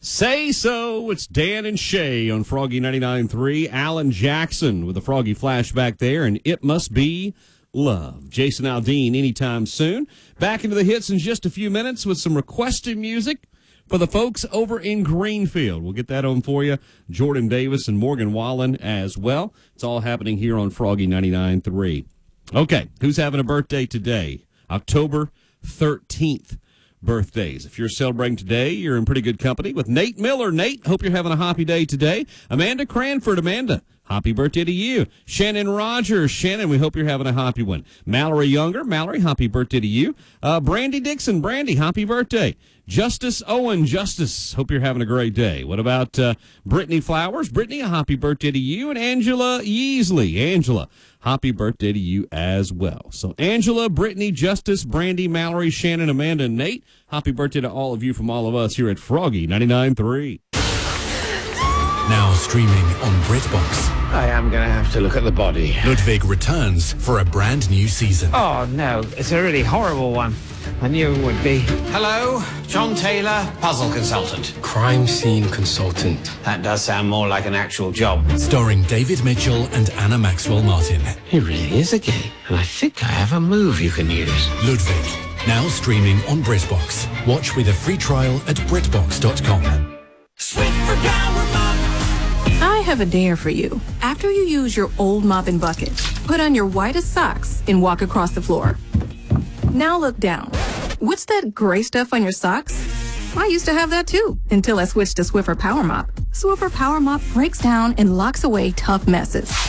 Say so. It's Dan and Shay on Froggy 99.3. Alan Jackson with a Froggy flashback there, and It Must Be Love. Jason Aldean anytime soon. Back into the hits in just a few minutes with some requested music for the folks over in Greenfield. We'll get that on for you. Jordan Davis and Morgan Wallen as well. It's all happening here on Froggy 99.3. Okay, who's having a birthday today? October 13th. Birthdays. If you're celebrating today, you're in pretty good company with Nate Miller. Nate, hope you're having a happy day today. Amanda Cranford. Amanda, happy birthday to you. Shannon Rogers. Shannon, we hope you're having a happy one. Mallory Younger. Mallory, happy birthday to you. Brandy Dixon. Brandy, happy birthday. Justice Owen. Justice, hope you're having a great day. What about Brittany Flowers? Brittany, a happy birthday to you. And Angela Yeasley. Angela, happy birthday to you as well. So Angela, Brittany, Justice, Brandy, Mallory, Shannon, Amanda, and Nate, happy birthday to all of you from all of us here at Froggy 99.3. Now streaming on BritBox. I am going to have to look at the body. Ludwig returns for a brand new season. Oh, no. It's a really horrible one. I knew it would be. Hello, John Taylor, puzzle consultant. Crime scene consultant. That does sound more like an actual job. Starring David Mitchell and Anna Maxwell Martin. He really is a gay, and I think I have a move you can use. Ludwig, now streaming on BritBox. Watch with a free trial at BritBox.com. Swiffer Power Mop. I have a dare for you. After you use your old mopping bucket, put on your whitest socks and walk across the floor. Now look down. What's that gray stuff on your socks? I used to have that too, until I switched to Swiffer Power Mop. Swiffer Power Mop breaks down and locks away tough messes.